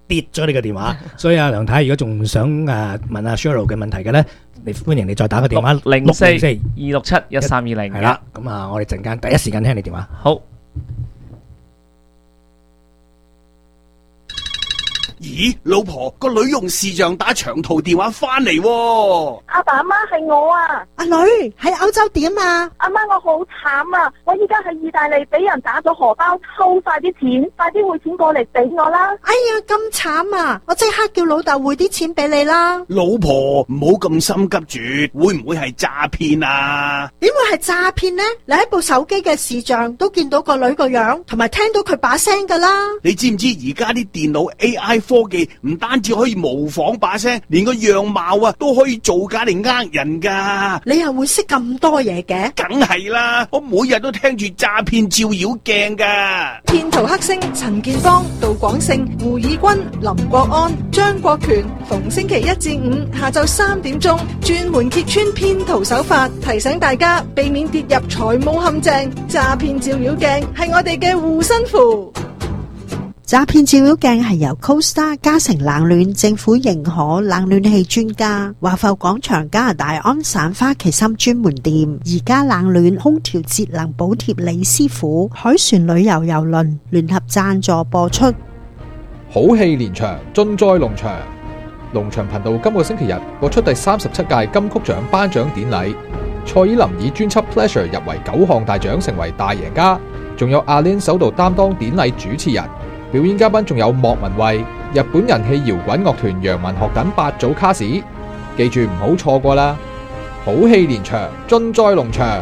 跌咗你嘅電話。所以阿梁太如果仲想問阿 Cheryl 嘅問題嘅咧，你歡迎你再打個電話 604-267-1320。 係啦，咁我哋陣間第一時間聽你電話。 好。 咦，老婆，個女用視像打長途電話翻嚟喎。 阿爸阿媽係我啊。 阿女喺歐洲點啊？ 阿媽，我好慘啊！我依家喺意大利俾人打咗荷包，抽晒啲錢，快啲匯錢過嚟俾我啦！ 哎呀，咁慘啊！我即刻叫老豆匯啲錢俾你啦。 老婆，唔好咁心急住，會唔會係詐騙啊？ 點會係詐騙呢？你喺部手機嘅視像都見到個女個樣，同埋聽到佢把聲噶啦。 你知唔知而家啲電腦 AI 科技唔單止可以模仿把聲，連個樣貌都可以造假嚟呃人噶。 你又會識咁多嘢嘅？ 梗係啦，我每日都聽住詐騙照妖鏡噶。 騙徒黑星陳建邦、杜廣勝、胡以軍、林國安、張國權，逢星期一至五下晝3點鐘，專門揭穿騙徒手法，提醒大家避免跌入財務陷阱。詐騙照妖鏡係我哋嘅護身符。 詐騙照妖鏡係由 CoStar 嘉誠冷暖政府認可冷暖氣專家，華埠廣場加拿大安省花旗參專門店，而家冷暖空調節能補貼李師傅，海船旅遊郵輪聯合贊助播出。 好戲連場，盡在龍翔。龍翔頻道今個星期日播出第37屆金曲獎頒獎典禮，蔡依林以專輯 Pleasure 入圍9項大獎，成為大贏家，仲有阿 Lin 首度擔當典禮主持人。表演嘉賓仲有莫文蔚、日本人氣搖滾樂團楊文學等8組卡士，記住唔好錯過啦！好戲連場，盡在龍翔。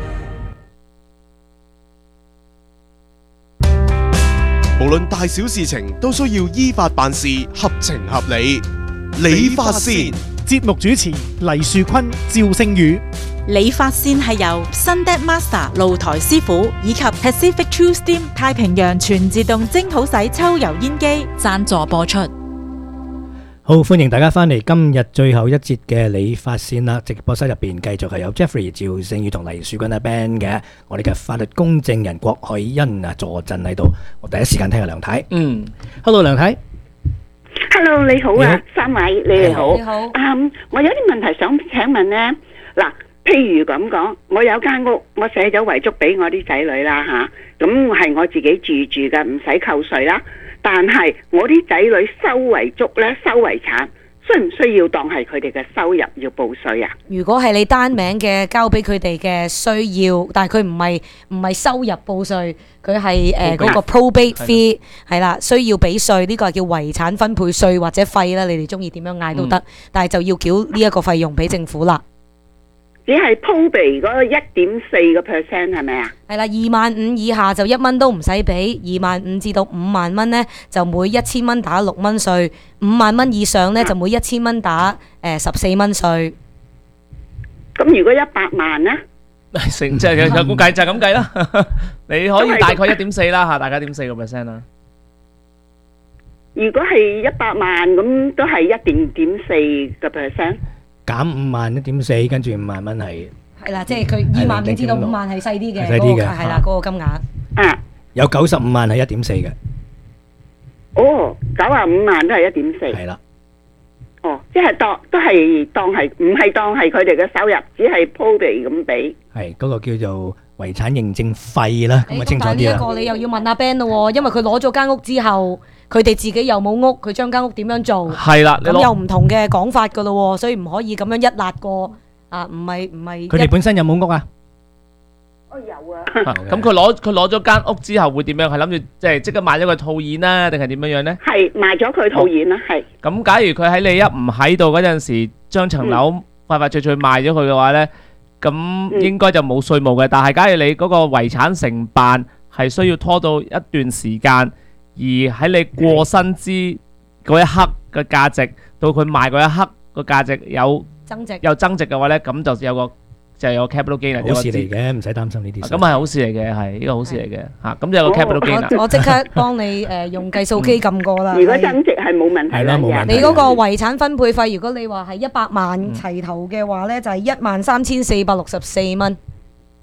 無論大小事情都需要依法辦事，合情合理。理髮線節目主持黎樹坤、趙星宇。 理髮線係由 Sundet Master 露台師傅以及 Pacific True Steam 太平洋全自動蒸好洗抽油煙機贊助播出。 好，歡迎大家翻嚟今日最後一節嘅理髮線啦！直播室入邊繼續係有 Jeffrey、趙星宇同黎樹君阿 Ben 嘅，我哋嘅法律公證人郭海欣坐鎮喺度。我第一時間聽下梁太。Hello 梁太。 Hello 你好啊，三位你哋好。 你好。 我有啲問題想請問呢。嗱，譬如咁講，我有間屋，我寫咗遺囑俾我啲仔女啦吓，咁係我自己住嘅，唔使扣稅啦。但係我啲仔女收遺囑咧，收遺產，需唔需要當係佢哋嘅收入要報稅啊？ 如果係你單名嘅，交俾佢哋嘅需要，但係佢唔係收入報稅，佢係嗰個 probate fee 係啦，需要俾稅，呢個係叫遺產分配稅或者費啦，你哋中意點樣嗌都得，但係就要繳呢一個費用俾政府啦。 只係probate嗰1.4%係咪啊？ 係啦，25,000以下就1蚊都唔使俾，25,000至到5萬蚊呢，就每1000蚊打6蚊稅，5萬蚊以上呢，就每1000蚊打14蚊稅。 咁如果100萬呢？ 成即係有估計就係咁計啦。你可以大概1.4啦嚇，大概1.4%啦。 如果係100萬咁，都係1.4%。 減5萬1.4，跟住5萬蚊係啦，即係佢25,000至到5萬係細啲嘅， 細啲嘅係啦，嗰個金額。 有95萬係1.4嘅。 哦，95萬都係1.4。 係啦。 哦，即係都係當係唔係當係佢哋嘅收入，只係probate咁俾。 係嗰個叫做遺產認證費啦，咁啊清楚啲啦。 但係呢一個你又要問阿 Ben 咯，因為佢攞咗間屋之後。佢哋自己又冇屋，佢將間屋點樣做？係啦，咁有唔同嘅講法噶咯，所以唔可以咁樣一辣過啊！唔係。佢哋本身有冇屋啊？ 有啊。 咁佢攞咗間屋之後會點樣？係諗住即刻賣咗佢套現啦，定係點樣樣咧？ 係賣咗佢套現啦，係。 咁假如佢喺你一唔喺度嗰陣時，將層樓快脆賣咗佢嘅話咧，咁應該就冇稅務嘅。但係假如你嗰個遺產承辦係需要拖到一段時間。而喺你過身之嗰一刻嘅價值，到佢賣嗰一刻個價值有增值嘅話咧，咁就有個 capital gain 啦。 好事嚟嘅，唔使擔心呢啲。 咁係好事嚟嘅，係呢個好事嚟嘅嚇。咁就有個 capital gain 啦。 我即刻幫你用計數機撳過啦。 如果增值係冇問題啦，冇問題。 你嗰個遺產分配費，如果你話係100萬齊頭嘅話咧，就係13,464蚊。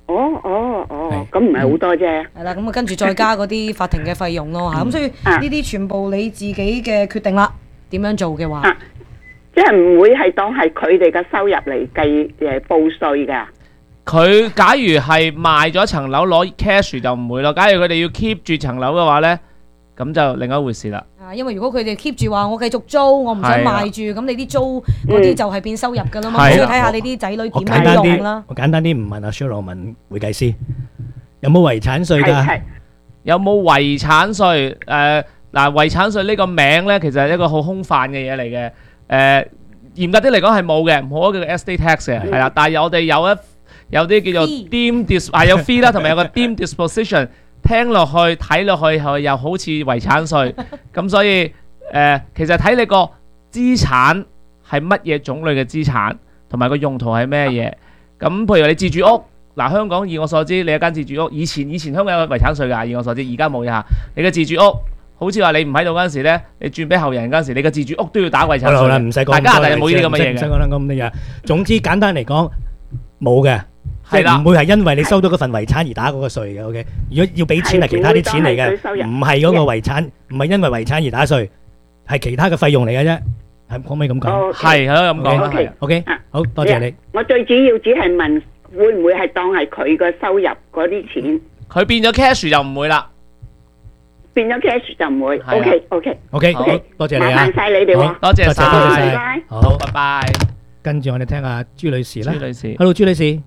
咁唔係好多啫。 係啦，咁啊跟住再加嗰啲法庭嘅費用咯嚇，咁所以呢啲全部你自己嘅決定啦，點樣做嘅話， 即係唔會係當係佢哋嘅收入嚟計報稅㗎。 佢假如係賣咗層樓攞 cash 就唔會咯，假如佢哋要 keep 住層樓嘅話咧，咁就另一回事啦。 因為如果佢哋 keep 住話我繼續租，我唔想賣住，咁你啲租嗰啲就係變收入㗎啦嘛，所以睇下你啲仔女點樣用啦。 我簡單啲唔問阿 Cheryl， 問會計師有冇遺產稅㗎？ 有冇遺產稅？遺產稅呢個名咧，其實係一個好空泛嘅嘢嚟嘅。嚴格啲嚟講係冇嘅，冇一個 estate tax 嘅，係啦。但係我哋有啲叫做 deemed 有 fee 啦，同埋有個 deemed disposition。聽落去睇落去又好似遺產稅，咁所以其實睇你個資產係乜嘢種類嘅資產，同埋個用途係咩嘢。咁譬如你自住屋，嗱香港以我所知，你有間自住屋，以前香港有遺產稅㗎，以我所知，而家冇呀。你嘅自住屋，好似話你唔喺度嗰陣時咧，你轉俾後人嗰陣時，你嘅自住屋都要打遺產稅。 好啦，唔使講。 大加拿大冇呢啲咁嘅嘢嘅。 唔使講咁多嘢。總之簡單嚟講，冇嘅。 係啦， 唔會係因為你收到嗰份遺產而打嗰個稅嘅。OK， 如果要俾錢係其他啲錢嚟嘅，唔係嗰個遺產，唔係因為遺產而打稅，係其他嘅費用嚟嘅啫。可唔可以咁講？ 係可以咁講。 OK， 好多謝你。 我最主要只係問，會唔會係當係佢嘅收入嗰啲錢？ 佢變咗 cash 就唔會啦。 變咗 cash 就唔會。OK， 好，多謝你啊！ 麻煩晒你哋喎， 多謝晒， 拜拜。 好，拜拜。 跟住我哋聽下朱女士啦。 朱女士 ，Hello， 朱女士。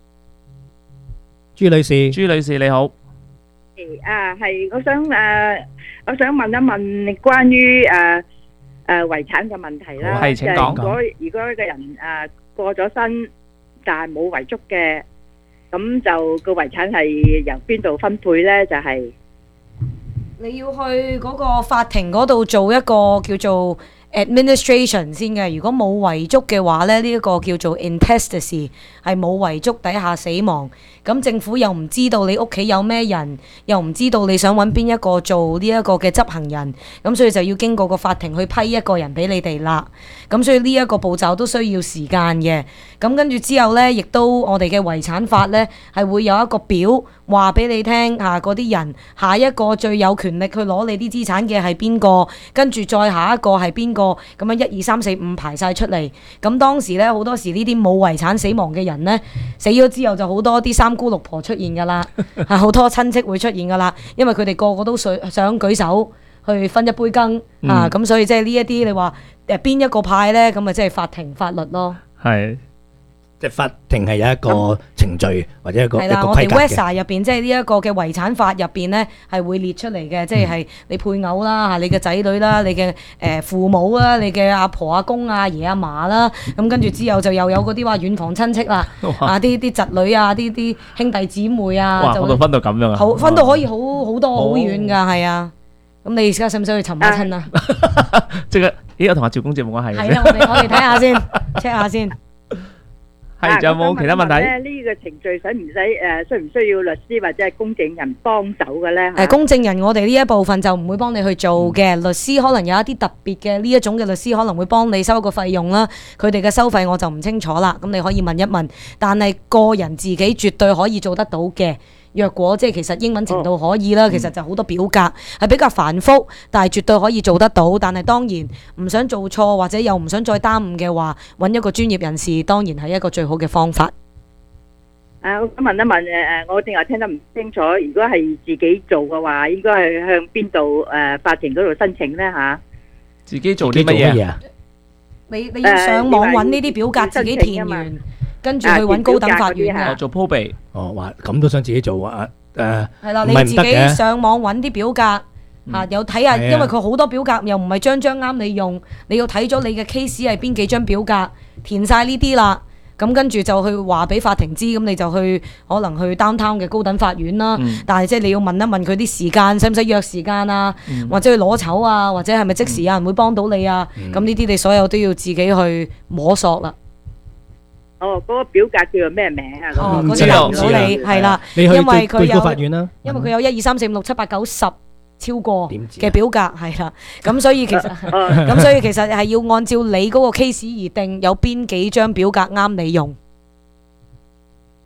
朱女士你好。 係我想問一問關於遺產嘅問題啦。 係，請講。 如果一個人過咗身，但係冇遺囑嘅，咁就個遺產係由邊度分配咧？就係你要去嗰個法庭嗰度做一個叫做administration 先嘅。如果冇遺囑嘅話咧，呢一個叫做 intestacy， 係冇遺囑底下死亡。咁政府又唔知道你屋企有咩人，又唔知道你想揾邊一個做呢一個嘅執行人，咁所以就要經過個法庭去批一個人俾你哋啦。咁所以呢一個步驟都需要時間嘅。咁跟住之後呢，亦都我哋嘅遺產法呢，係會有一個表話俾你聽嚇，嗰啲人下一個最有權力去攞你啲資產嘅係邊個，跟住再下一個係邊個，咁樣1、2、3、4、5排晒出嚟。咁當時呢，好多時呢啲冇遺產死亡嘅人呢，死咗之後就好多啲三姑六婆出現㗎啦，係好多親戚會出現㗎啦，因為佢哋個個都想舉手去分一杯羹啊，咁所以即係呢一啲你話邊一個派呢？咁啊即係法庭法律咯。 係。 即係法庭係有一個程序或者一個規格嘅。 我哋 Wesa 入邊即係呢一個嘅遺產法入邊咧，係會列出嚟嘅，即係你配偶啦、嚇你嘅仔女啦、你嘅父母啦、你嘅阿婆阿公阿爺阿嫲啦，咁跟住之後就又有嗰啲話遠房親戚啦，啊啲侄女啊、啲兄弟姊妹啊， 哇！分到咁樣啊！ 好分到可以好多好遠㗎，係啊！咁你而家使唔使去尋下親啊？ 即係我同阿趙公節冇關係嘅。 係啊，我哋睇下先 check 下先。 係，仲有冇其他問題？ 呢個程序需唔需要律師或者係公證人幫手嘅咧？ 公證人我哋呢一部分就唔會幫你去做嘅，律師可能有一啲特別嘅呢一種嘅律師可能會幫你收個費用啦，佢哋嘅收費我就唔清楚啦，咁你可以問一問，但係個人自己絕對可以做得到嘅。若果即係其實英文程度可以啦，其實就好多表格係比較繁複，但係絕對可以做得到。但係當然唔想做錯或者又唔想再耽誤嘅話，揾一個專業人士當然係一個最好嘅方法。 我想問一問我正話聽得唔清楚，如果係自己做嘅話，應該係向邊度法庭嗰度申請呢？嚇？ 自己做啲乜嘢啊？ 你要上網揾呢啲表格自己填完。跟住去揾高等法院嘅， 做鋪備。 話咁都想自己做啊？ 係啦，你自己上網揾啲表格嚇，有睇下，因為佢好多表格又唔係張張啱你用，你要睇咗你嘅 case 係邊幾張表格，填晒呢啲啦，咁跟住就去話俾法庭知，咁你就去可能去 downtown 嘅高等法院啦。但係即係你要問一問佢啲時間，使唔使約時間啊？或者去攞籌啊？或者係咪即時有人會幫到你啊？咁呢啲你所有都要自己去摸索啦。 嗰個表格叫做咩名啊？ 嗰啲留唔到你，係啦，因為佢有， 法院啦， 因為佢有1、2、3、4、5、6、7、8、9、10超過嘅表格，係啦，咁所以其實係要按照你嗰個 case 而定，有邊幾張表格啱你用。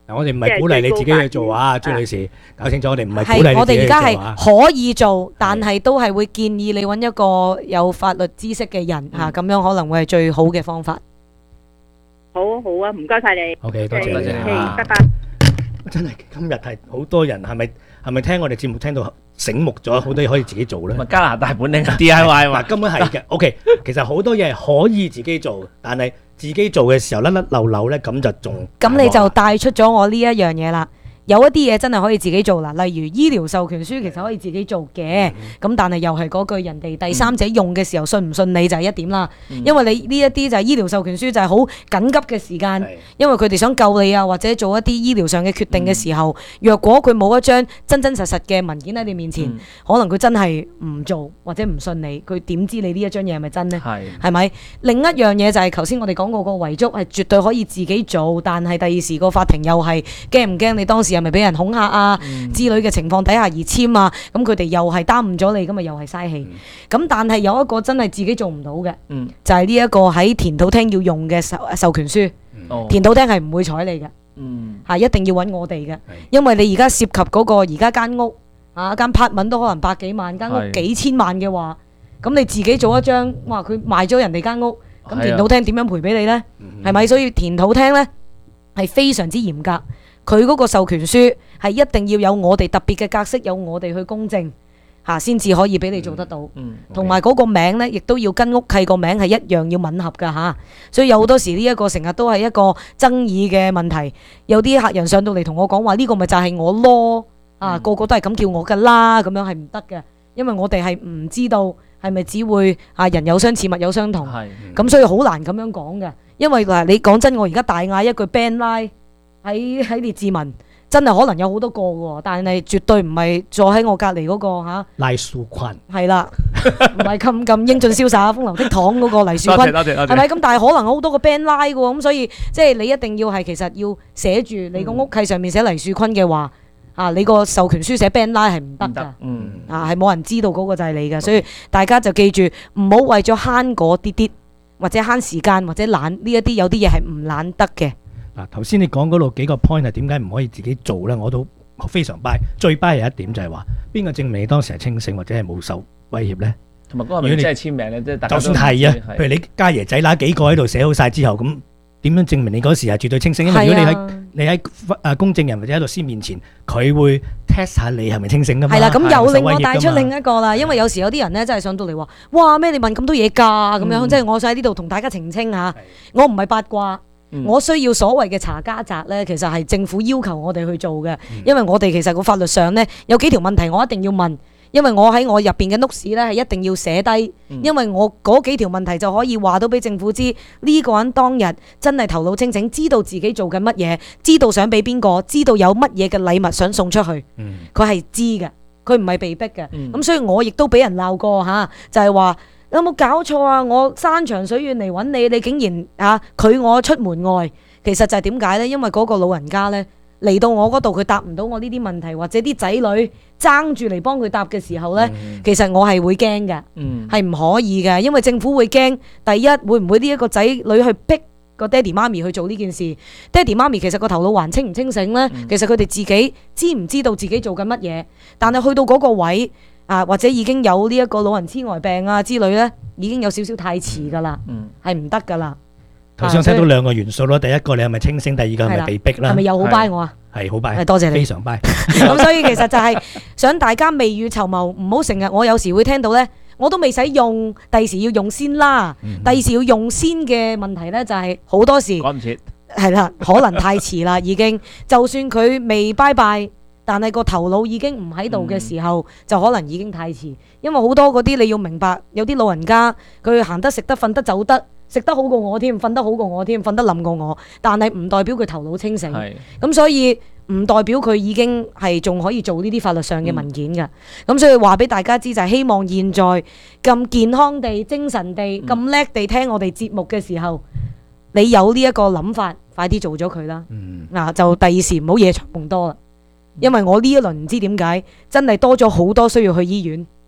我哋唔係鼓勵你自己去做啊，朱女士，搞清楚，我哋唔係鼓勵係我你自己去哋而家係做啊。 可以做，但係都係會建議你揾一個有法律知識嘅人嚇，咁樣可能會係最好嘅方法。 好好啊，唔該晒你。 OK，多謝你啊拜拜。 真係今日係好多人，係咪聽我哋節目聽到醒目咗，好多嘢可以自己做咧？ 加拿大本領 DIY 嘛， 根本係嘅。OK， 其實好多嘢係可以自己做，但係自己做嘅時候甩甩漏漏咧，咁就仲咁你就帶出咗我呢一樣嘢啦。有一啲嘢真係可以自己做啦，例如醫療授權書其實可以自己做嘅，咁但係又係嗰句，人哋第三者用嘅時候信唔信你就係一點啦。因為你呢一啲就係醫療授權書就係好緊急嘅時間，因為佢哋想救你啊，或者做一啲醫療上嘅決定嘅時候，若果佢冇一張真真實實嘅文件喺你面前，可能佢真係唔做或者唔信你，佢點知你呢一張嘢係咪真呢？係咪？另一樣嘢就係頭先我哋講過個遺囑係絕對可以自己做，但係第二時個法庭又係驚唔驚你當時係咪俾人恐嚇啊之類嘅情況底下而簽啊？咁佢哋又係耽誤咗你，咁咪又係嘥氣。咁但係有一個真係自己做唔到嘅，就係呢一個喺田土廳要用嘅授權書。田土廳係唔會睬你嘅，係一定要揾我哋嘅，因為你而家涉及嗰個而家間屋啊間 apartment 都可能百幾萬，間屋幾千萬嘅話，咁你自己做一張，哇佢賣咗人哋間屋，咁田土廳點樣賠俾你呢？係咪？所以田土廳呢係非常之嚴格。佢嗰個授權書係一定要有我哋特別嘅格式，有我哋去公證嚇，先至可以俾你做得到。同埋嗰個名呢，亦都要跟屋契個名係一樣要吻合㗎嚇。所以有好多時呢一個成日都係一個爭議嘅問題。有啲客人上到嚟同我講話，呢個咪就係我咯啊，個個都係咁叫我㗎啦，咁樣係唔得嘅，因為我哋係唔知道係咪只會啊人有相似物有相同。咁所以好難咁樣講嘅，因為嗱你講真，我而家大嗌一句 ban line。喺列治文真係可能有好多個喎，但係絕對唔係坐喺我隔離嗰個嚇。黎樹坤係啦，唔係咁英俊瀟灑、風流倜儻嗰個黎樹坤，係咪咁？但係可能好多個 band 拉嘅喎，咁所以即係你一定要係其實要寫住你個屋契上面寫黎樹坤嘅話，你個授權書寫 band 拉係唔得㗎，係冇人知道嗰個就係你嘅，所以大家就記住唔好為咗慳嗰啲啲或者慳時間或者懶呢一啲，有啲嘢係唔懶得嘅。 嗱，頭先你講嗰度幾個 point 係點解唔可以自己做咧？我都非常 buy。最 buy 有一點就係話，邊個證明你當時係清醒或者係冇受威脅咧？ 同埋嗰個係咪真係簽名咧？即係大家就算係啊，譬如你家爺仔乸幾個喺度寫好晒之後，咁點樣證明你嗰時係絕對清醒？因為如果你喺公證人或者喺律師面前，佢會 test 下你係咪清醒㗎嘛？ 係啦，咁又令我帶出另一個啦，因為有時有啲人咧真係上到嚟話，哇咩你問咁多嘢㗎咁樣，即係我想喺呢度同大家澄清下，我唔係八卦。我需要所謂嘅查家宅呢，其實係政府要求我哋去做嘅，因為我哋其實個法律上呢，有幾條問題我一定要問，因為我喺我入邊嘅 notes 呢係一定要寫低，因為我嗰幾條問題就可以話到俾政府知呢個人當日真係頭腦清醒，知道自己做緊乜嘢，知道想俾邊個，知道有乜嘢嘅禮物想送出去，佢係知嘅，佢唔係被逼嘅，咁所以我亦都俾人鬧過嚇，就係話。有冇搞錯啊？我山長水遠嚟揾你，你竟然拒我出門外。其實就係點解呢？因為嗰個老人家呢，嚟到我嗰度，佢答唔到我呢啲問題，或者啲仔女爭住嚟幫佢答嘅時候呢，其實我係會驚嘅，係唔可以嘅，因為政府會驚。第一，會唔會呢一個仔女去逼個爹哋媽咪去做呢件事？爹哋媽咪其實個頭腦還清唔清醒呢？其實佢哋自己知唔知道自己做緊乜嘢？但係去到嗰個位。或者已經有呢一個老人痴呆病啊之類咧，已經有少少太遲噶啦，係唔得噶啦。 頭先聽到兩個元素咯，第一個你係咪清醒，第二個係咪被逼啦？ 係咪又好 buy 我啊？ 係好 buy， 多謝你， 非常 buy。 咁所以其實就係想大家未雨綢繆，唔好成日我有時會聽到咧，我都未使用，第時要用先啦。第時要用先嘅問題咧，就係好多時趕唔切， 係啦，可能太遲啦，已經。就算佢未拜拜。但係個頭腦已經唔喺度嘅時候，就可能已經太遲。因為好多嗰啲你要明白，有啲老人家佢行得食得瞓得走得，食得好過我添，瞓得好過我添，瞓得冧過我。但係唔代表佢頭腦清醒。咁所以唔代表佢已經係仲可以做呢啲法律上嘅文件㗎。咁所以話俾大家知就係希望現在咁健康地、精神地、咁叻地聽我哋節目嘅時候，你有呢一個諗法，快啲做咗佢啦。就第二時唔好夜長夢多啦。因為我呢一輪唔知點解，真係多咗好多需要去醫院，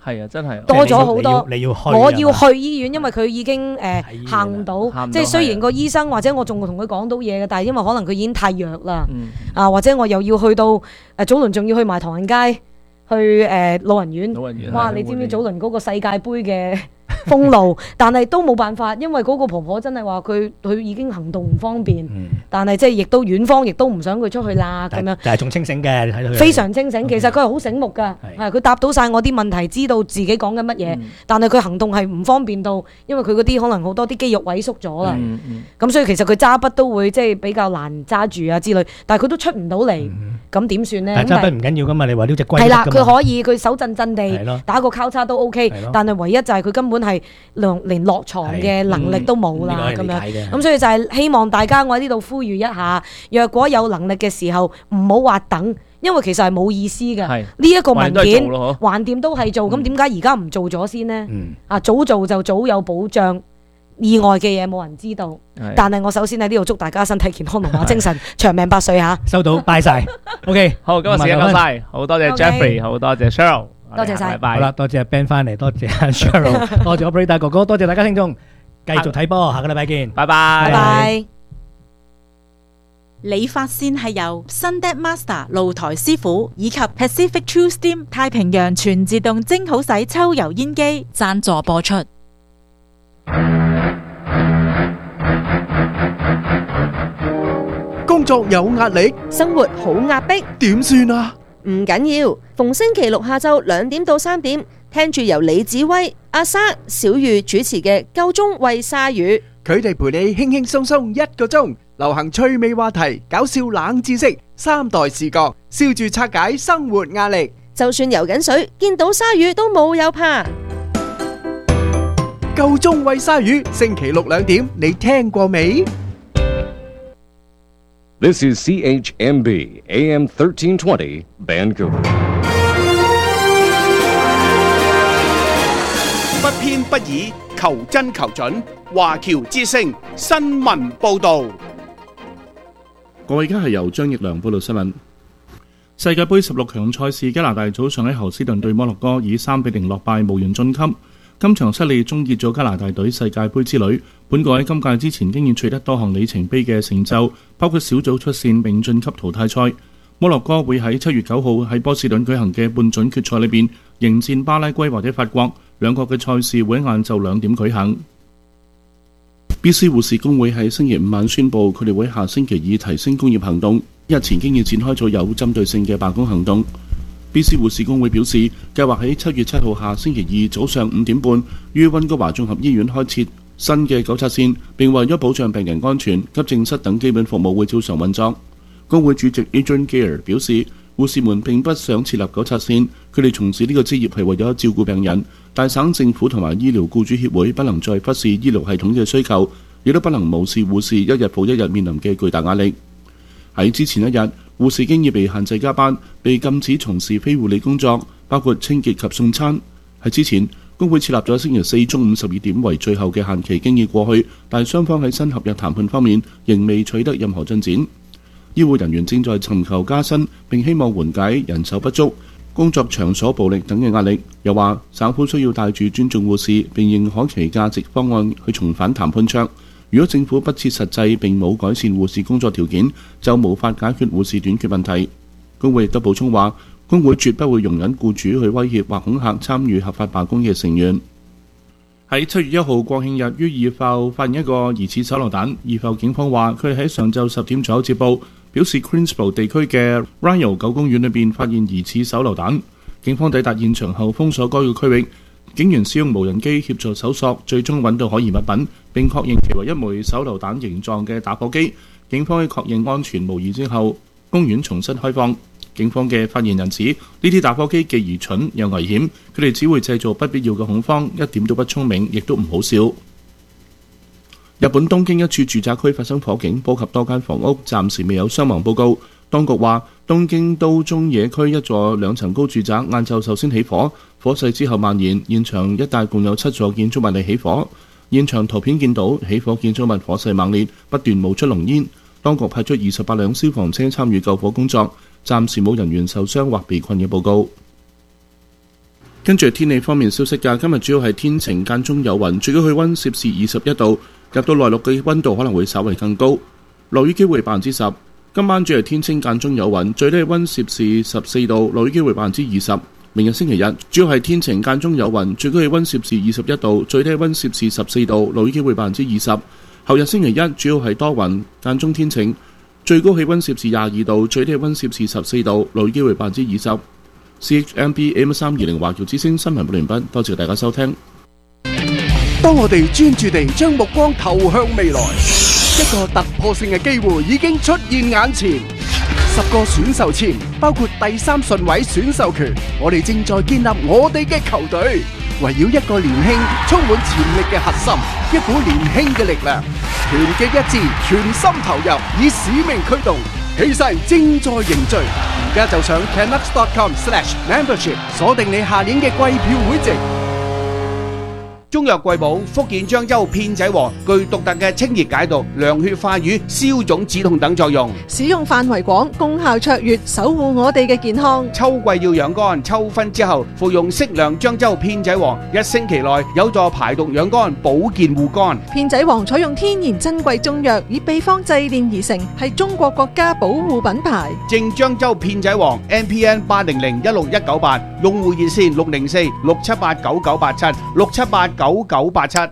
係啊，真係多咗好多。 你要去， 我要去醫院，因為佢已經行唔到，即係雖然個醫生或者我仲同佢講到嘢嘅，但係因為可能佢已經太弱啦，或者我又要去到早輪，仲要去埋唐人街去老人院。哇！你知唔知早輪嗰個世界盃嘅封路？但係都冇辦法，因為嗰個婆婆真係話佢已經行動唔方便，但係即係亦都院方亦都唔想佢出去啦咁樣。 但係仲清醒嘅，睇到佢非常清醒。其實佢係好醒目㗎，係佢答到晒我啲問題，知道自己講緊乜嘢。但係佢行動係唔方便到，因為佢嗰啲可能好多啲肌肉萎縮咗啦。咁所以其實佢揸筆都會即係比較難揸住啊之類。但係佢都出唔到嚟，咁點算呢？ 但係揸筆唔緊要㗎嘛，你話呢隻龜係啦，佢可以佢手震震地打個交叉都 OK，但係唯一就係佢根本係連落床嘅能力都冇啦咁樣。咁所以就係希望大家我喺呢度呼籲一下，若果有能力嘅時候唔好話等，因為其實係冇意思嘅。呢一個文件橫掂都係做，咁點解而家唔做咗先呢？早做就早有保障，意外嘅嘢冇人知道。但係我首先喺呢度祝大家身體健康，龍馬精神，長命百歲嚇。 收到，拜晒。OK， 好，今日時間夠晒，好多謝 Jeffrey， 好多謝 Cheryl， 多謝晒。 拜拜。 好啦，多謝 Ben 翻嚟，多謝 Cheryl， 多謝 Operator 哥哥，多謝大家聽眾，繼續睇波，下個禮拜見， 拜拜。 拜拜。 理髮線係由 Sundet Master 露台師傅以及 Pacific True Steam 太平洋全自動蒸好洗抽油煙機贊助播出。 工作有壓力， 生活好壓迫， 點算啊？ 唔緊要，逢星期六下晝2點到3點，聽住由李子威、阿生、小玉主持嘅夠鐘喂鯊魚， 佢哋陪你輕輕鬆鬆1個鐘，流行趣味話題、搞笑冷知識、3代視角，笑住拆解生活壓力。 就算游緊水，見到鯊魚都冇有怕。 夠鐘喂鯊魚，星期六2點，你聽過未 ？This is CHMB AM 1320 Vancouver。 不偏不倚，求真求準，華僑之聲新聞報導。 各位，而家係由張奕良報道新聞。世界盃16強賽事，加拿大早上喺侯斯頓對摩洛哥以3-0落敗，無緣晉級。今場失利終結咗加拿大隊世界盃之旅。本國喺今屆之前經已取得多項里程碑嘅成就，包括小組出線並晉級淘汰賽。摩洛哥會喺7月9號喺波士頓舉行嘅半準決賽裏邊迎戰巴拉圭或者法國，兩國嘅賽事會喺晏晝2點舉行。BC 護士工會喺星期5晚宣布，佢哋會下星期2提升工業行動，日前經已展開咗有針對性嘅罷工行動。BC 護士工會表示，計劃喺7月7號下星期2早上5點半於溫哥華綜合醫院開設新嘅糾察線，並為咗保障病人安全，急症室等基本服務會照常運作。工會主席 Adrian Gear 表示，護士們並不想設立糾察線，佢哋從事呢個職業係為咗照顧病人。大省政府同埋醫療僱主協會不能再忽視醫療系統嘅需求，亦都不能無視護士一日復一日面臨嘅巨大壓力。喺之前一日，護士經已被限制加班，被禁止從事非護理工作，包括清潔及送餐。喺之前，工會設立咗星期4中午12點為最後嘅限期，經已過去，但雙方喺新合約談判方面仍未取得任何進展。醫護人員正在尋求加薪，並希望緩解人手不足、工作場所暴力等嘅壓力。又話省府需要帶住尊重護士並認可其價值方案去重返談判桌。如果政府不切實際並冇改善護士工作條件，就無法解決護士短缺問題。工會亦都補充話，工會絕不會容忍僱主去威脅或恐嚇參與合法罷工嘅成員。喺7月1號國慶日於二埠發現一個疑似手榴彈，二埠警方話佢哋喺上晝10點左右接報，表示 Queensborough 地區嘅 Ryo 狗公園裏邊發現疑似手榴彈。警方抵達現場後封鎖該個區域，警員使用無人機協助搜索，最終揾到可疑物品，並確認其為一枚手榴彈形狀嘅打火機。警方喺確認安全無疑之後，公園重新開放。警方嘅發言人指，呢啲打火機既愚蠢又危險，佢哋只會製造不必要嘅恐慌，一點都不聰明，亦都唔好笑。日本東京一處住宅區發生火警，波及多間房屋，暫時未有傷亡報告。當局話，東京都中野區一座2層高住宅晏晝首先起火，火勢之後蔓延，現場一帶共有7座建築物嚟起火。現場圖片見到起火建築物火勢猛烈，不斷冒出濃煙。當局派出28輛消防車參與救火工作，暫時冇人員受傷或被困嘅報告。 跟住天氣方面消息㗎，今日主要係天晴間中有雲，最高氣温攝氏21度，入到內陸嘅温度可能會稍為更高，落雨機會10%。今晚主要係天晴間中有雲，最低氣温攝氏14度，落雨機會20%。明日星期日主要係天晴間中有雲，最高氣温攝氏21度，最低氣温攝氏14度，落雨機會20%。後日星期一主要係多雲間中天晴，最高氣温攝氏22度，最低氣温攝氏14度，落雨機會20%。CHMB AM320華僑之聲新聞報完畢，多謝大家收聽。 當我哋專注地將目光投向未來，一個突破性嘅機會已經出現眼前。10個選秀簽，包括第3順位選秀權，我哋正在建立我哋嘅球隊，圍繞一個年輕、充滿潛力嘅核心，一股年輕嘅力量，團結一致，全心投入，以使命驅動。氣勢正在凝聚，而家就上 canucks.com/membership 鎖定你下年嘅季票會籍。 中藥貴寶福建漳州片仔癀具獨特嘅清熱解毒、涼血化瘀、消腫止痛等作用， 使用範圍廣，功效卓越，守護我哋嘅健康。 秋季要養肝，秋分之後服用適量漳州片仔癀，1星期內有助排毒養肝、保健護肝。 片仔癀採用天然珍貴中藥，以秘方製煉而成，係中國國家保護品牌。 正漳州片仔癀 NPN 800-16198，用戶熱線604-6789987 6789987。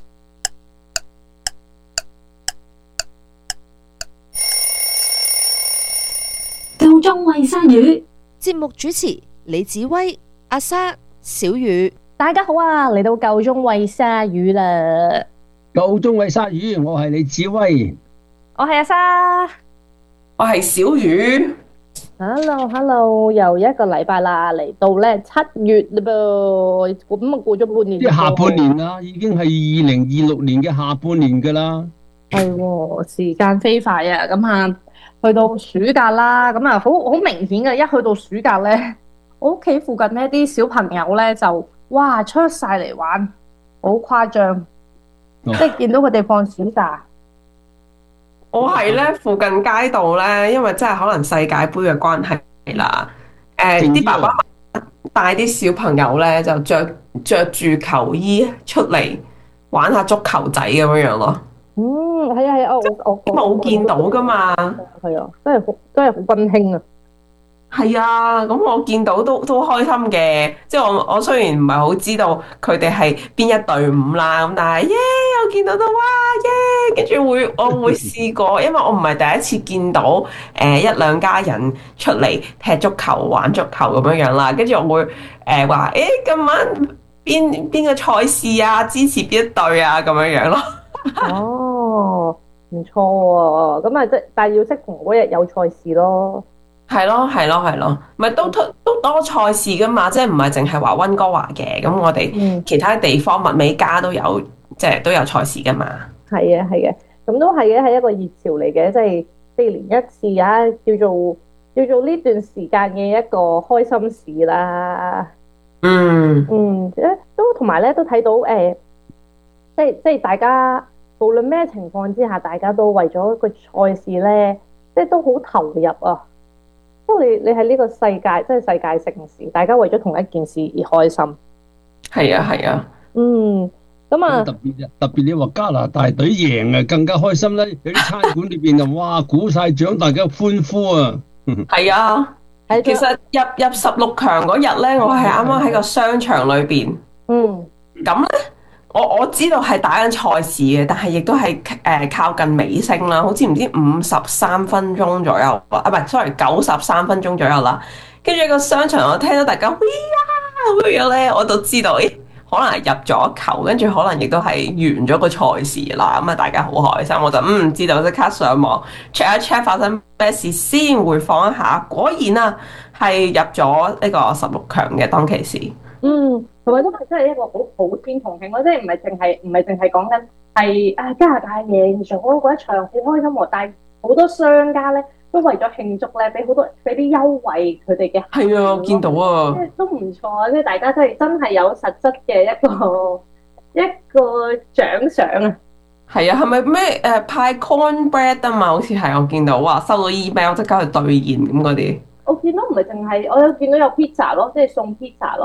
夠鐘餵鯊魚節目主持李子威、阿莎、小雨。 大家好啊，嚟到夠鐘餵鯊魚啦！ 夠鐘餵鯊魚，我係李子威， 我係阿莎， 我係小雨。 Hello， 又一個禮拜啦，嚟到咧7月啦噃，咁啊過咗半年。 即係下半年啦，已經係2026年嘅下半年噶啦。 係喎，時間飛快啊！咁啊，去到暑假啦，咁啊好明顯嘅，一去到暑假咧，我屋企附近呢啲小朋友咧就哇出晒嚟玩，好誇張，即係見到佢哋放暑假。 我係咧附近街道咧，因為真係可能世界盃嘅關係啦，啲爸爸媽媽帶啲小朋友咧就着住球衣出嚟玩下足球仔咁樣樣咯。 係啊，我冇見到噶嘛。 係啊，真係好溫馨啊。 係啊，咁我見到都開心嘅，即係我雖然唔係好知道佢哋係邊一隊伍啦，咁但係我見到都哇跟住我會試過，因為我唔係第一次見到一兩家人出嚟踢足球玩足球咁樣樣啦，跟住我會話今晚邊個賽事啊，支持邊一隊啊咁樣樣咯。 哦，唔錯喎，咁啊但係要適逢嗰日有賽事咯。 係咯，咪都多賽事噶嘛，即係唔係淨係話溫哥華嘅，咁我哋其他地方物美加都有，即係都有賽事噶嘛。係嘅，咁都係嘅，係一個熱潮嚟嘅，即係4年一次啊，叫做呢段時間嘅一個開心事啦。都同埋咧都睇到即係大家無論咩情況之下，大家都為咗個賽事咧，即係都好投入啊。不過你喺呢個世界，即係世界盛事，大家為咗同一件事而開心。 係啊。 咁啊， 特別你話加拿大隊贏啊，更加開心啦！有啲餐館裏邊就哇鼓晒掌，大家歡呼啊！ 係啊，其實入16強嗰日咧，我係啱啱喺個商場裏邊。咁咧，我知道係打緊賽事嘅，但係亦都係靠近尾聲啦，好似唔知53分鐘左右啊，唔係 sorry 93分鐘左右啦。跟住個商場我聽到大家喂呀咁樣咧，我就知道可能係入咗球，跟住可能亦都係完咗個賽事啦。咁啊，大家好開心，我就知道，即刻上網 check 一 check 發生咩事，先回放一下。果然啊，係入咗呢個16強嘅當其時。 同埋都係真係一個好普天同慶咯，即係唔係淨係講緊係加拿大贏咗嗰一場好開心喎，但係好多商家咧都為咗慶祝咧，俾啲優惠佢哋嘅。係啊，我見到啊，即係都唔錯啊！即係大家真係有實質嘅一個獎賞啊！ 係啊，係咪咩派 cornbread 啊嘛？好似係我見到話收到 email 即刻去兌現咁嗰啲。 我見到唔係淨係，我有見到有 pizza 咯，即係送 pizza 咯。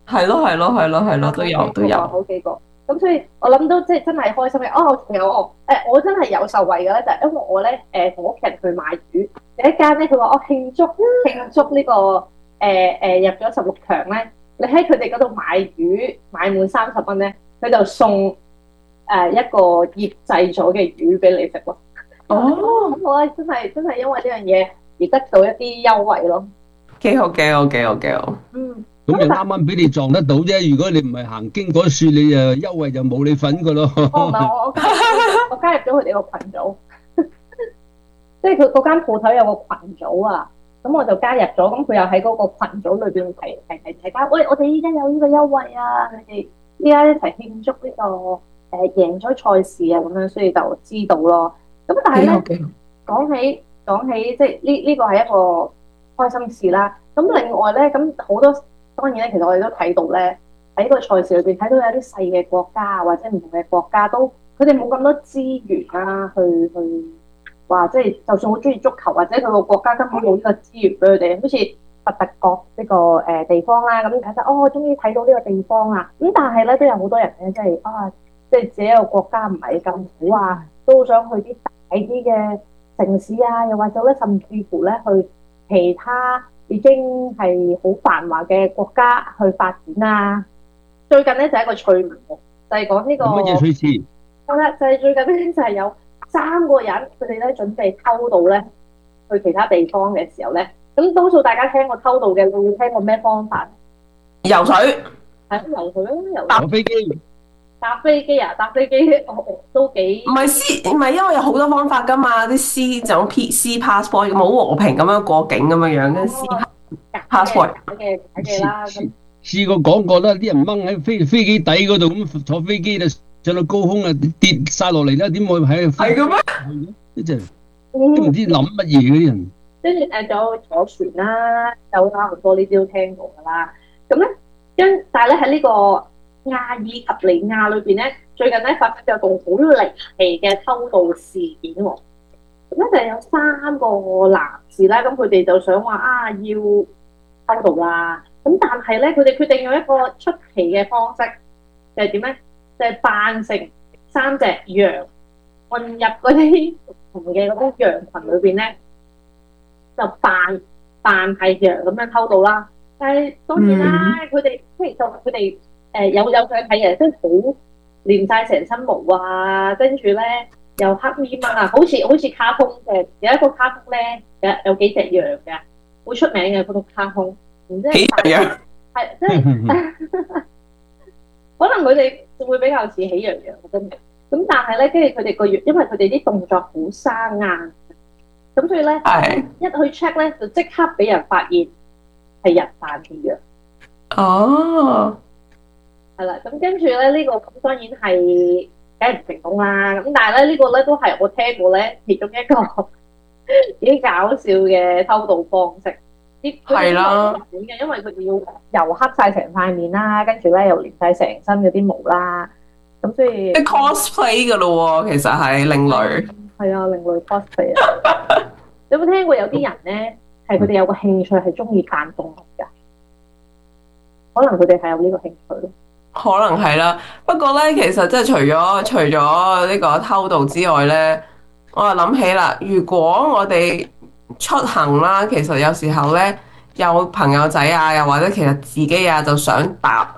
係咯，都有。 好幾個。咁所以我諗到即係真係開心嘅。仲有我真係有受惠嘅咧，就係因為我咧同屋企人去買魚，第一間咧佢話我慶祝呢個入咗16強咧，你喺佢哋嗰度買魚買滿30蚊咧，佢就送一個醃製咗嘅魚俾你食咯。咁我真係因為呢樣嘢而得到一啲優惠咯。 幾好。 咁就啱啱俾你撞得到啫。如果你唔係行經嗰樹，你優惠就冇你份噶咯。 唔係我加入咗佢哋個群組，即係佢嗰間鋪頭有個群組啊。咁我就加入咗，咁佢又喺嗰個群組裏邊提大家，喂，我哋依家有呢個優惠啊！你哋依家一齊慶祝呢個贏咗賽事啊，咁樣，所以就知道咯。咁但係咧，講起即係呢個係一個開心事啦。咁另外咧，咁好多當然咧，其實我哋都睇到咧，喺個賽事裏邊睇到有啲細嘅國家或者唔同嘅國家都佢哋冇咁多資源啦，去話即係就算好中意足球或者佢個國家根本冇呢個資源俾佢哋，好似佛特國呢個地方啦，咁睇得我終於睇到呢個地方啊！咁但係咧都有好多人咧，即係自己個國家唔係咁好啊，都想去啲大啲嘅城市啊，又或者咧甚至乎咧去其他已經係好繁華嘅國家去發展啊！最近咧就係一個趣聞喎，就係講呢個乜嘢趣事？ 好啦，就係最近咧就係有3個人，佢哋咧準備偷渡咧去其他地方嘅時候咧，咁多數大家聽過偷渡嘅，會聽過咩方法？ 游水， 係游水咯， 搭飛機。 搭飛機啊！搭飛機都幾唔係因為有好多方法噶嘛，啲 C 就用 C passport 好和平咁樣過境咁樣跟 C passport 嘅啦。 試過講過啦，啲人掹喺飛機底嗰度咁坐飛機就上到高空啊，跌晒落嚟啦，點會喺係嘅咩？呢隻都唔知諗乜嘢嗰啲人。 跟住仲有坐船啦，有差唔多呢啲都聽過噶啦。咁咧但係咧喺呢個亞爾及利亞裏邊咧，最近咧發生咗個好離奇嘅偷渡事件喎。咁咧就有3個男士啦，咁佢哋就想話要偷渡啦。咁但係咧，佢哋決定用一個出奇嘅方式，就係點咧？就係扮成3隻羊混入嗰啲唔同嘅嗰啲羊群裏邊咧，就扮係羊咁樣偷渡啦。但係當然啦，佢哋即係就佢哋。有相睇嘅，即係好連晒成身毛啊，跟住咧又黑咪咪啊，好似卡通嘅，有一個卡通咧有幾隻羊嘅，好出名嘅嗰套卡通，然之後係即係可能佢哋會比較似喜羊羊真嘅，咁但係咧，跟住佢哋個樣，因為佢哋啲動作好生硬，咁所以咧一去 check 咧就即刻俾人發現係人扮嘅羊。 哦。 係啦，咁跟住咧呢個咁當然係梗係唔成功啦。咁但係咧呢個咧都係我聽過咧其中一個幾搞笑嘅偷渡方式。係啦，因為佢哋要油黑晒成塊面啦，跟住咧又連晒成身嗰啲毛啦，咁所以 cosplay 噶咯喎，其實係另類。 係啊，另類 cosplay 啊！有冇聽過有啲人咧係佢哋有個興趣係中意扮動物㗎？可能佢哋係有呢個興趣咯。 可能係啦，不過咧，其實即係除咗呢個偷渡之外咧，我又諗起啦，如果我哋出行啦，其實有時候咧有朋友仔啊，又或者其實自己啊，就想搭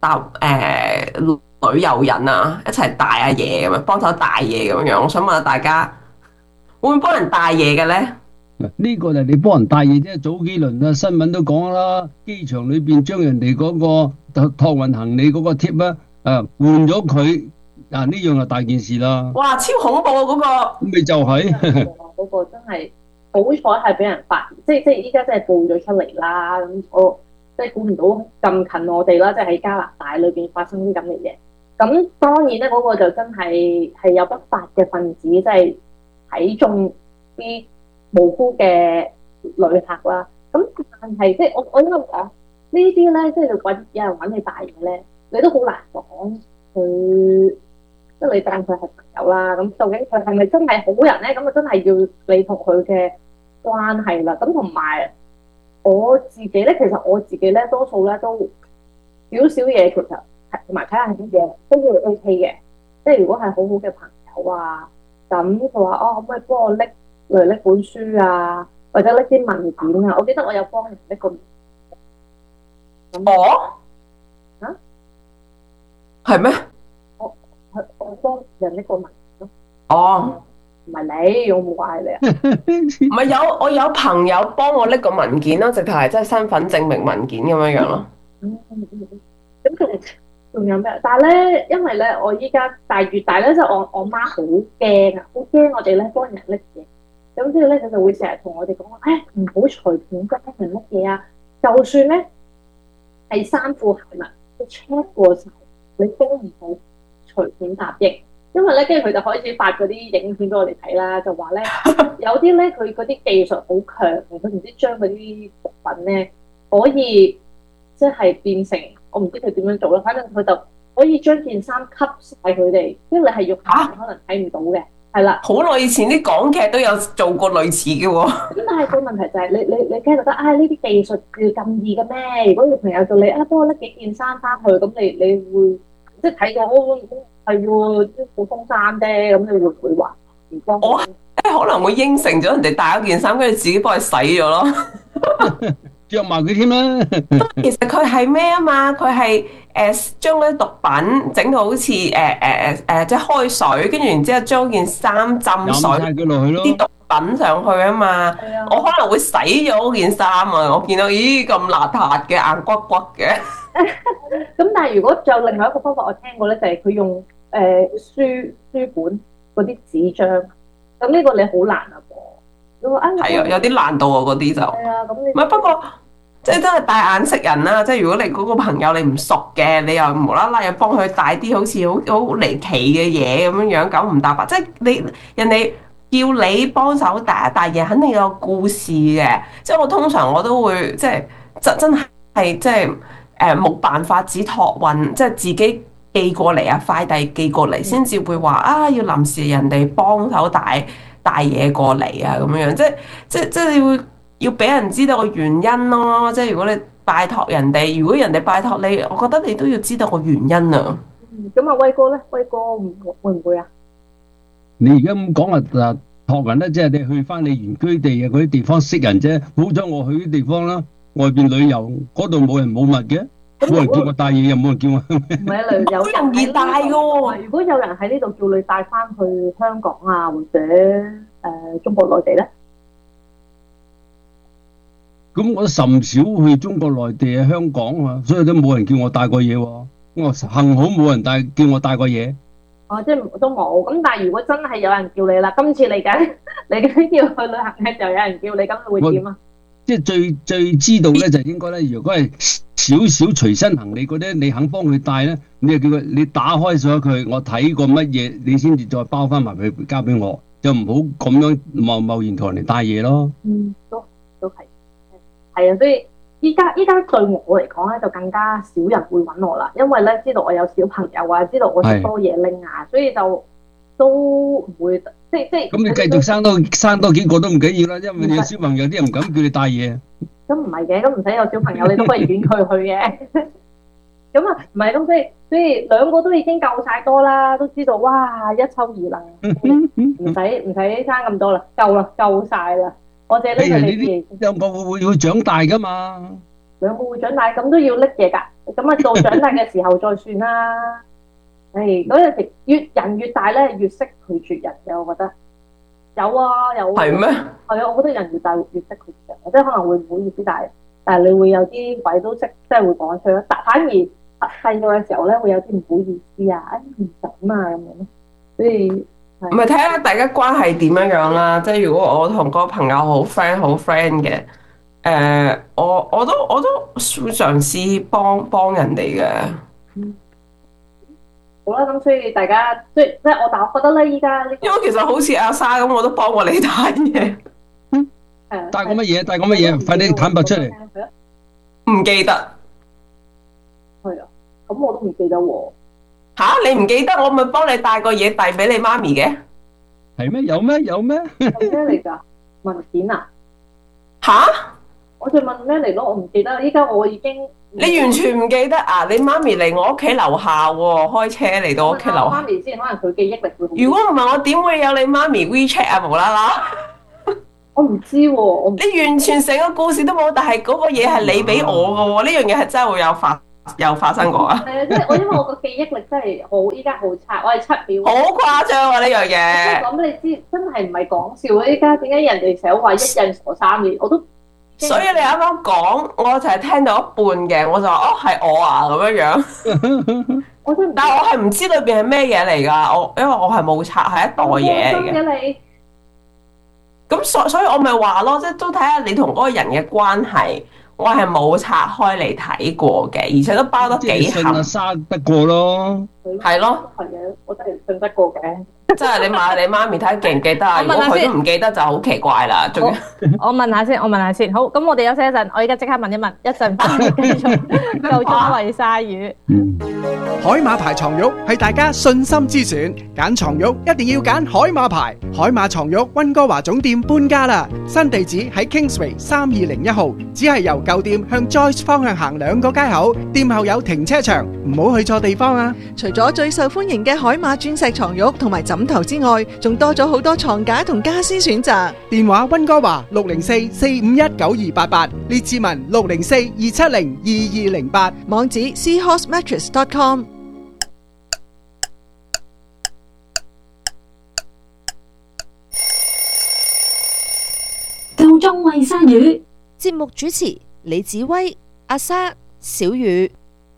旅遊人啊，一齊帶下嘢咁樣，幫手帶嘢咁樣。我想問下大家，會唔會幫人帶嘢嘅咧？ 呢個就係你幫人帶嘢啫，早幾輪啊新聞都講啦，機場裏邊將人哋嗰個託運行李嗰個貼啊，換咗佢，呢樣就大件事啦。 哇，超恐怖啊！嗰個咪就係嗰個真係好彩係俾人發現，即係依家真係報咗出嚟啦。咁我即係估唔到咁近我哋啦，即係喺加拿大裏邊發生啲咁嘅嘢。咁當然咧，嗰個就真係有不法嘅分子，即係睇中啲無辜嘅旅客啦，咁但係即係我應該講呢啲咧，即係有人揾你帶嘢咧，你都好難講佢，即係你當佢係朋友啦。咁究竟佢係咪真係好人咧？咁啊真係要你同佢嘅關係啦。咁同埋我自己咧，其實我自己咧多數咧都少少嘢其實同埋睇下啲嘢都會 OK 嘅。即係如果係好好嘅朋友啊，咁佢話可唔可以幫我拎本書啊，或者拎啲文件啊？我記得我有幫人拎過。 係咩？ 我幫人拎過文件咯。 哦， 唔係你，我冇話你啊。 唔係我有朋友幫我拎個文件咯，直頭係真係身份證明文件咁樣樣咯。 咁仲有咩？但係咧，因為咧，我依家越大咧，即係我媽好驚啊，好驚我哋咧幫人拎嘢。咁之後咧，佢就會成日同我哋講話，唔好隨便幫人拎嘢啊！就算咧係衫褲鞋襪，你 check 過晒，你都唔好隨便答應。因為咧，跟住佢就開始發嗰啲影片俾我哋睇啦，就話咧有啲咧佢嗰啲技術好強嘅，佢唔知將嗰啲毒品咧可以即係變成。我唔知佢點樣做啦，反正佢就可以將件衫吸晒佢哋，因為你係肉眼可能睇唔到嘅，係啦。 好耐以前啲港劇都有做過類似嘅喎。 咁但係個問題就係你梗係覺得呢啲技術要咁易嘅咩？如果你朋友叫你幫我拎幾件衫翻去，咁你會即係睇到係喎啲普通衫啫，咁你會唔會話唔幫？ 我可能會應承咗人哋帶咗件衫，跟住自己幫佢洗咗咯。 着埋佢添啦。 其實佢係咩啊嘛？佢係將嗰啲毒品整到好似即係開水，跟住然之後將件衫浸水，啲毒品上去啊嘛。我可能會洗咗嗰件衫啊！我見到咦咁邋遢嘅硬骨骨嘅。 咁但係如果仲有另外一個方法，我聽過咧，就係佢用書本嗰啲紙張。咁呢個你好難啊噃。 係啊，有啲難度啊，嗰啲就。係啊，咁你。 唔係不過，即係真係帶眼識人啦。即係如果你嗰個朋友你唔熟嘅，你又無啦啦又幫佢帶啲好似好離奇嘅嘢咁樣樣，九唔搭八。即係人哋叫你幫手帶嘢，肯定有故事嘅。即係我通常我都會即係真係即係冇辦法只託運，即係自己寄過嚟啊，快遞寄過嚟先至會話要臨時人哋幫手帶嘢過嚟啊，咁樣即係你會要俾人知道個原因咯。即係如果你拜託人哋，如果人哋拜託你，我覺得你都要知道個原因啊。 咁啊，威哥咧，威哥會唔會啊？ 你而家咁講啊，託人咧，即係你去翻你原居地嘅嗰啲地方識人啫。好彩我去啲地方啦，外邊旅遊嗰度冇人冇物嘅，冇人叫我帶嘢，又冇人叫我。 唔係啊，有人易帶嘅喎。如果有人喺呢度叫你帶翻去香港啊，或者中國內地咧？ 咁我甚少去中國內地啊、香港啊，所以都冇人叫我帶過嘢喎。我幸好冇人叫我帶過嘢。 即係都冇。咁但係如果真係有人叫你啦，今次嚟緊要去旅行嘅時候有人叫你，咁你會點啊？ 即係最知道咧，就應該咧，如果係少隨身行李嗰啲，你肯幫佢帶咧，你就叫佢你打開咗佢，我睇過乜嘢，你先至再包翻埋佢交俾我，就唔好咁樣貿然同人哋帶嘢咯。 都係啊，所以依家對我嚟講咧，就更加少人會揾我啦，因為咧知道我有小朋友啊，知道我識多嘢拎啊，所以就都唔會即係。咁你繼續生多幾個都唔緊要啦，因為你有小朋友，啲人唔敢叫你帶嘢。 咁唔係嘅，咁唔使有小朋友，你都可以遠佢去嘅。咁啊，唔係咁，所以兩個都已經夠晒多啦，都知道哇，一抽二能，唔使生咁多啦，夠晒啦。我淨係拎佢哋嘢。 兩個會長大噶嘛？ 兩個會長大，咁都要拎嘢㗎。咁啊，到長大嘅時候再算啦。嗰陣時人越大咧，越識拒絕人嘅，我覺得。有啊。係咩？係啊，我覺得人越大越識拒絕人，即係可能會唔好意思，但係你會有啲位都識，即係會講出咯。反而細個嘅時候咧，會有啲唔好意思啊，唔敢啊咁樣咯。所以唔係睇下大家關係點樣樣啦。即係如果我同個朋友好 friend 嘅，我都嘗試幫人哋嘅。 好啦，咁所以大家即係但我覺得咧，依家因為其實好似阿莎咁，我都幫過你帶嘢。 帶過乜嘢？帶過乜嘢？快啲坦白出嚟。 唔記得。 係啊，咁我都唔記得喎。 你唔記得？我咪幫你帶個嘢遞俾你媽咪嘅。 係咩？有咩？ 係咩嚟㗎？文件啊？ 我就問咩嚟咯？我唔記得。依家我已經你完全唔記得啊？你媽咪嚟我屋企樓下喎，開車嚟到屋企樓下。 媽咪先，可能佢記憶力會好。 如果唔係，我點會有你媽咪 WeChat 啊？無啦啦。 我唔知喎，我唔知。 你完全成個故事都冇，但係嗰個嘢係你俾我嘅喎，呢樣嘢係真係會有發生過啊！ 係啊，即係因為我個記憶力真係好，依家好差，我係7秒。 好誇張啊！呢樣嘢。 即係講俾你知，真係唔係講笑啊！依家點解人哋成日話一人傻3年，我都。 所以你啱啱講，我就係聽到一半嘅，我就話哦係我啊咁樣樣。但係我係唔知裏邊係咩嘢嚟㗎，因為我係冇拆係一袋嘢嚟嘅。咁所以我咪話咯，即係都睇下你同嗰個人嘅關係。我係冇拆開嚟睇過嘅，而且都包得幾厚。 信沙得過咯， 係咯， 係嘅，我真係信得過嘅。 即係你媽咪睇記唔記得啊？如果佢都唔記得就好奇怪啦。仲我問下先，好，咁我哋休息一陣，我而家即刻問一問，一陣翻嚟繼續夠鐘餵鯊魚。 海馬牌床褥係大家信心之選，揀床褥一定要揀海馬牌。海馬床褥溫哥華總店搬家啦，新地址喺 Kingsway 3201號，只係由舊店向 Joyce 方向行2個街口，店後有停車場，唔好去錯地方啊！ 除咗最受歡迎嘅海馬鑽石床褥同埋枕頭之外，仲多咗好多床架同家私選擇。 電話溫哥華604-451-9288，列治文604-270-2208， 網址 seahorsemattress.com。 夠鐘餵鯊魚，節目主持李子威、阿莎、小雨。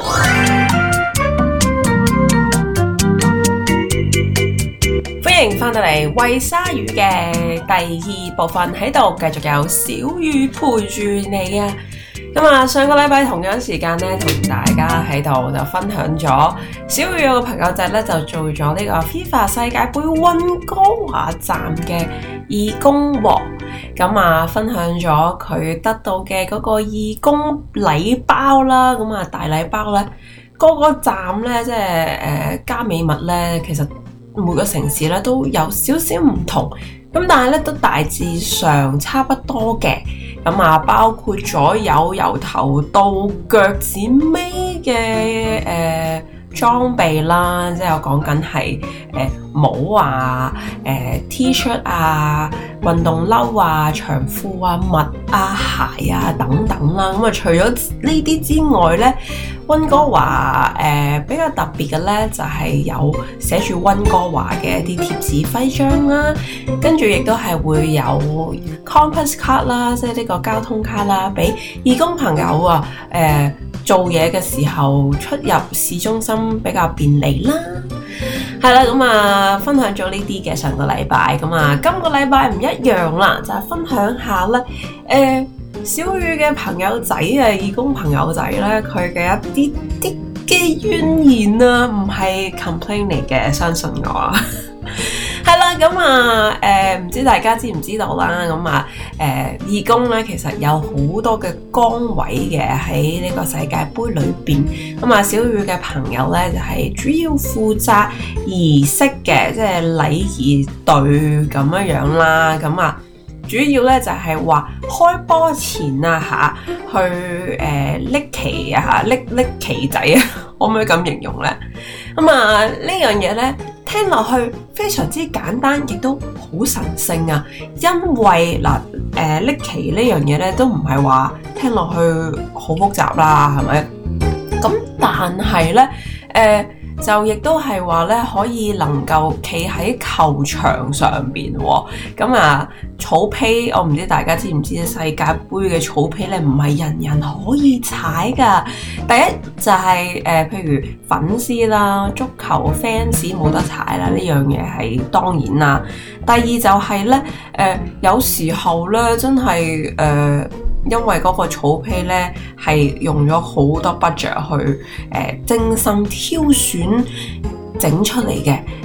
歡迎翻到嚟餵鯊魚嘅第2部分，喺度繼續有小雨陪住你啊！咁啊，上個禮拜同樣時間咧，同大家喺度就分享咗小雨有個朋友仔咧，就做咗呢個 FIFA 世界盃溫哥華站嘅義工喎。咁啊，分享咗佢得到嘅嗰個義工禮包啦。咁啊，大禮包咧，個站咧，即係加美物咧，其實每個城市咧都有少少唔同，咁但係咧都大致上差不多嘅。咁啊，包括咗由頭到腳趾尾嘅裝備啦，即係我講緊係帽啊、T 恤啊、運動褸啊、長褲啊、襪啊、鞋啊等等啦。咁啊，除咗呢啲之外咧，溫哥華比較特別嘅咧，就係有寫住溫哥華嘅一啲貼紙徽章啦，跟住亦都係會有 Compass card 啦，即係呢個交通卡啦，俾義工朋友啊做嘢嘅時候出入市中心比較便利啦。係啦，咁啊分享咗呢啲嘅上個禮拜，咁啊今個禮拜唔一樣啦，就係分享下咧小雨嘅朋友仔啊，義工朋友仔咧，佢嘅一啲嘅怨言啊，唔係 complain 嚟嘅，相信我啊。係啦，咁啊唔知大家知唔知道啦？咁啊義工咧，其實有好多嘅崗位嘅喺呢個世界盃裏邊。咁啊，小雨嘅朋友咧就係主要負責儀式嘅，即係禮儀隊咁樣啦。咁啊，主要咧就係話開波前啊去拎旗啊拎旗仔啊，可唔可以咁形容咧？咁啊呢樣嘢咧，聽落去非常之簡單，亦都好神聖啊！因為拎旗呢樣嘢咧，都唔係話聽落去好複雜啦，係咪？咁但係咧，就亦都係話咧，可以能夠企喺球場上邊喎。咁啊，草皮我唔知大家知唔知世界盃嘅草皮咧，唔係人人可以踩㗎。第一就係譬如粉絲啦、足球 fans 冇得踩啦，呢樣嘢係當然啦。第二就係咧，有時候咧真係因為嗰個草皮咧係用咗好多 budget 去精心挑選整出嚟嘅，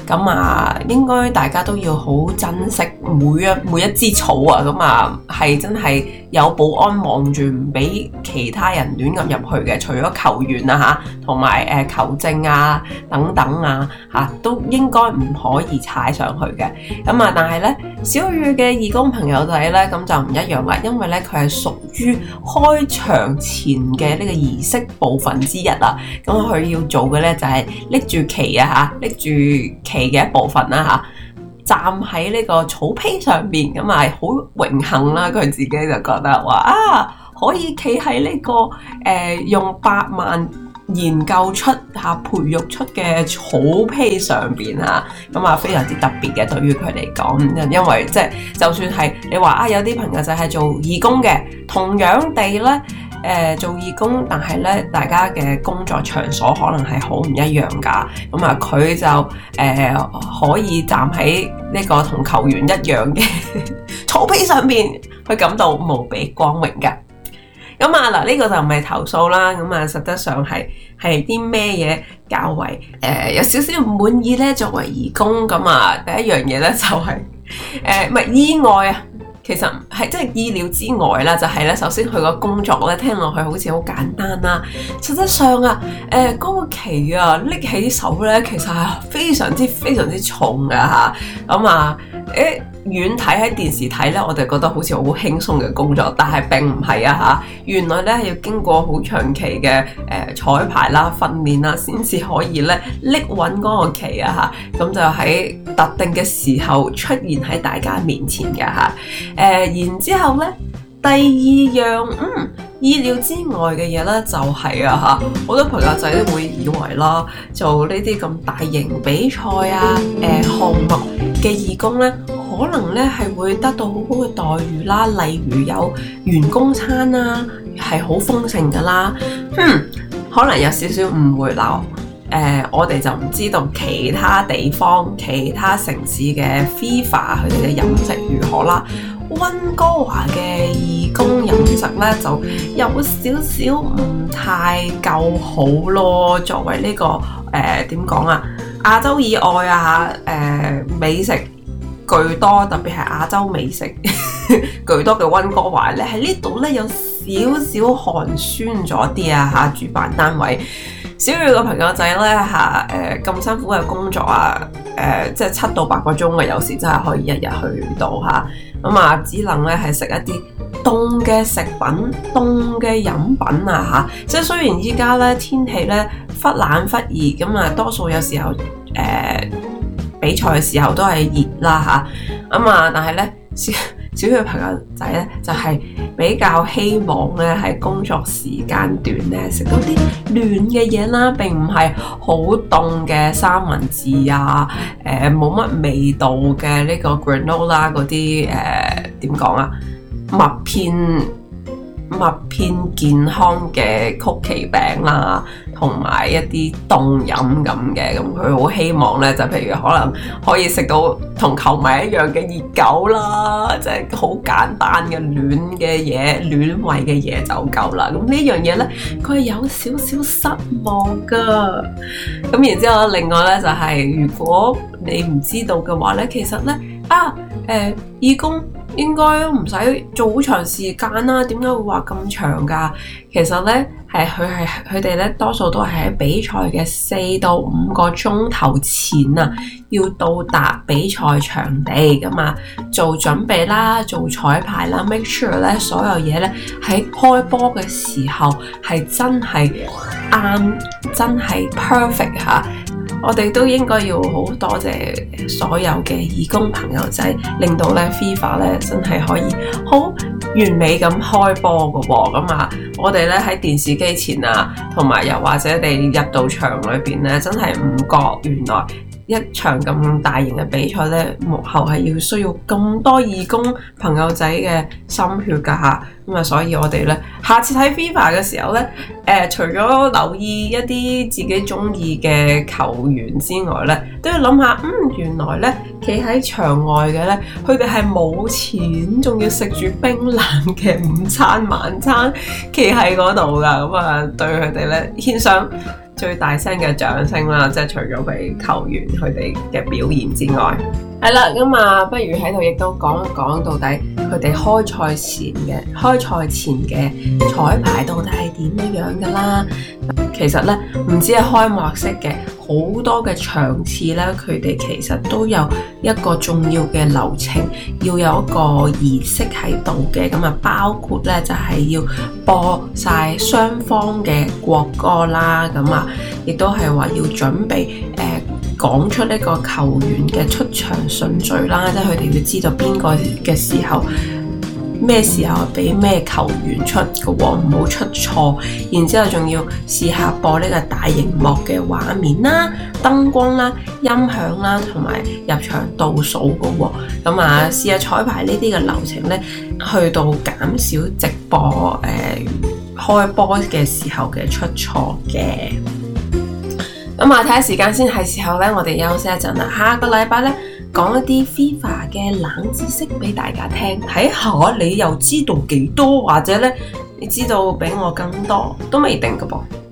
咁啊應該大家都要好珍惜每一支草啊，咁啊係真係有保安望住，唔俾其他人亂咁入去嘅，除咗球員啊嚇，同埋球證啊等等啊嚇，都應該唔可以踩上去嘅。咁啊，但係咧小雨嘅義工朋友仔咧咁就唔一樣啦，因為咧佢係屬於開場前嘅呢個儀式部分之一啊。咁佢要做嘅咧就係拎住旗啊嚇，拎住旗嘅一部分啦嚇。站喺呢個草坯上邊咁啊，好榮幸啦！佢自己就覺得話啊，可以企喺呢個用8萬研究出培育出嘅草坯上邊嚇，咁啊非常之特別嘅對於佢嚟講，因為即係就算係你話啊，有啲朋友就係做義工嘅，同樣地咧。做義工，但係咧，大家嘅工作場所可能係好唔一樣㗎。咁啊，佢就可以站喺呢個同球員一樣嘅草坯上面，去感到無比光榮㗎。咁啊嗱，呢個就唔係投訴啦。咁啊，實質上係啲咩嘢較為有少少唔滿意咧？作為義工，咁啊，第一樣嘢咧就係唔係意外啊。其實係真係意料之外啦，就係咧，首先佢個工作咧聽落去好似好簡單啦，實質上啊，嗰個旗啊拎起手咧，其實係非常之重㗎嚇，咁啊，遠睇喺電視睇咧，我哋覺得好似好輕鬆嘅工作，但係並唔係啊嚇，原來咧係要經過好長期嘅彩排啦、訓練啦，先至可以咧拎穩嗰個旗啊嚇，咁就喺特定嘅時候出現喺大家面前嘅嚇。然之後咧，第二樣意料之外嘅嘢咧，就係啊嚇，好多朋友仔都會以為啦，做呢啲咁大型比賽啊、項目嘅義工咧，可能咧係會得到好好嘅待遇啦，例如有員工餐啊，係好豐盛噶啦。可能有少少誤會啦。我哋就唔知道其他地方、其他城市嘅 FIFA 佢哋嘅飲食如何啦。溫哥華嘅義工飲食咧就有少少唔太夠好咯。作為呢個點講啊，亞洲以外啊美食巨多，特別係亞洲美食巨多嘅溫哥華咧，喺呢度咧有少少寒酸咗啲啊嚇，主辦單位。小雨嘅朋友仔咧嚇，咁辛苦嘅工作啊，即係7到8個鐘嘅，有時真係可以一日去到嚇，咁啊只能咧係食一啲凍嘅食品、凍嘅飲品啊嚇，即係雖然依家咧天氣咧忽冷忽熱，咁啊多數有時候比賽嘅時候都係熱啦嚇，咁啊但係咧小嘅朋友仔咧就係比較希望咧喺工作時間段咧食到啲暖嘅嘢啦，並唔係好凍嘅三文治啊，冇乜味道嘅呢個 granola 嗰啲點講啊，麥片健康嘅曲奇餅啦，同埋一啲凍飲咁嘅，咁佢好希望咧就譬如可能可以食到同球迷一樣嘅熱狗啦，即係好簡單嘅暖嘅嘢、暖胃嘅嘢就夠啦。咁呢樣嘢咧，佢係有少少失望噶。咁然之後另外咧就係如果你唔知道嘅話咧，其實咧義工應該唔使做好長時間啦，點解會話咁長㗎？其實咧佢哋咧多數都係喺比賽嘅4到5個鐘頭前啊，要到達比賽場地咁啊，做準備啦，做彩排啦 ，make sure 咧所有嘢咧喺開波嘅時候係真係啱，真係 perfect 嚇。我哋都應該要好多謝所有嘅義工朋友仔，令到咧 FIFA 咧真係可以好完美咁開波㗎喎。咁啊，我哋咧喺電視機前啊，同埋又或者你入到場裏邊咧，真係唔覺原來一場咁大型嘅比賽咧，幕後係要需要咁多義工朋友仔嘅心血㗎嚇。咁啊，所以我哋咧下次睇 FIFA 嘅時候咧，除咗留意一啲自己中意嘅球員之外咧，都要諗下，原來咧企喺場外嘅咧，佢哋係冇錢，仲要食住冰冷嘅午餐晚餐，企喺嗰度㗎。咁啊，對佢哋咧獻上最大聲嘅掌聲啦，即係除咗俾球員佢哋嘅表現之外，係啦，咁啊，不如喺度亦都講一講到底佢哋開賽前嘅彩排到底係點樣㗎啦。其實咧，唔止係開幕式嘅，好多嘅場次咧，佢哋其實都有一個重要嘅流程，要有一個儀式喺度嘅。咁啊，包括咧就係要播晒雙方嘅國歌啦，咁啊，亦都係話要準備講出呢個球員嘅出場順序啦，即係佢哋要知道邊個嘅時候，咩時候俾咩球員出嘅喎，唔好出錯。然之後仲要試下播呢個大熒幕嘅畫面啦、燈光啦、音響啦，同埋入場倒數嘅喎。咁啊，試下彩排呢啲嘅流程呢，去到減少直播開波嘅時候嘅出錯嘅。咁啊，睇下時間先，係時候咧，我哋休息一陣啦。下個禮拜咧，講一啲 FIFA 嘅冷知識俾大家聽，睇下你又知道幾多，或者咧你知道比我更多都未定㗎噃。